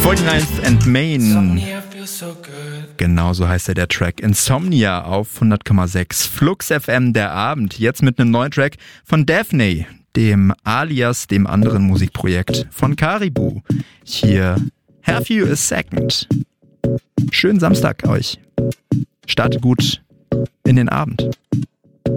49th and Main. Genau so heißt der Track. Insomnia auf 100,6. Flux FM, der Abend. Jetzt mit einem neuen Track von Daphne, dem alias dem anderen Musikprojekt von Caribou. Hier, Have You a Second. Schönen Samstag euch. Startet gut in den Abend.